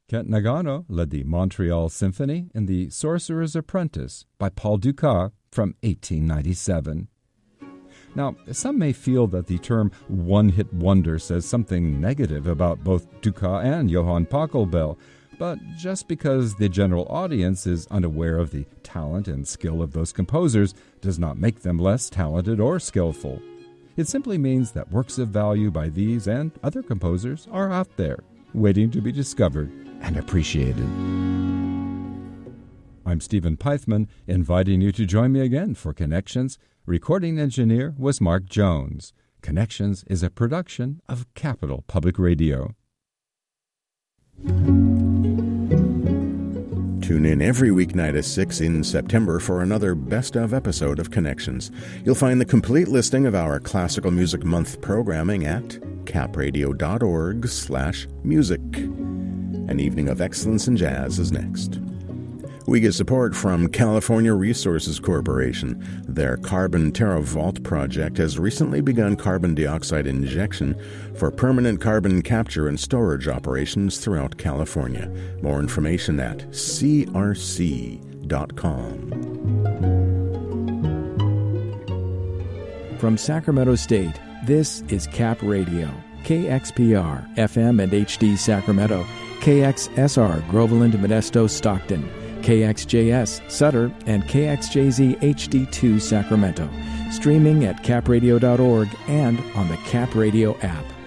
Kent Nagano led the Montreal Symphony in The Sorcerer's Apprentice by Paul Dukas from 1897. Now, some may feel that the term one-hit wonder says something negative about both Dukas and Johann Pachelbel, but just because the general audience is unaware of the talent and skill of those composers does not make them less talented or skillful. It simply means that works of value by these and other composers are out there, waiting to be discovered and appreciated. I'm Stephen Pythman, inviting you to join me again for Connections. Recording engineer was Mark Jones. Connections is a production of Capital Public Radio. Tune in every weeknight at 6 in September for another best-of episode of Connections. You'll find the complete listing of our Classical Music Month programming at capradio.org/music. An evening of excellence in jazz is next. We get support from California Resources Corporation. Their Carbon TerraVault project has recently begun carbon dioxide injection for permanent carbon capture and storage operations throughout California. More information at crc.com. From Sacramento State, this is Cap Radio, KXPR, FM and HD Sacramento, KXSR, Groveland, Modesto, Stockton, KXJS, Sutter, and KXJZ HD2 Sacramento. Streaming at capradio.org and on the Cap Radio app.